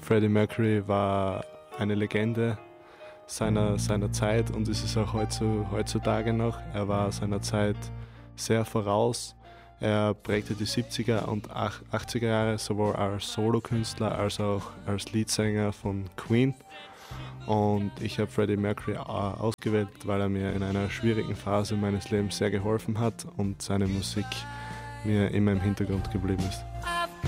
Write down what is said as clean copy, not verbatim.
Freddie Mercury war eine Legende seiner Zeit und ist es auch heutzutage noch. Er war seiner Zeit sehr voraus. Er prägte die 70er und 80er Jahre sowohl als Solokünstler als auch als Leadsänger von Queen. Und ich habe Freddie Mercury ausgewählt, weil er mir in einer schwierigen Phase meines Lebens sehr geholfen hat und seine Musik mir immer im Hintergrund geblieben ist.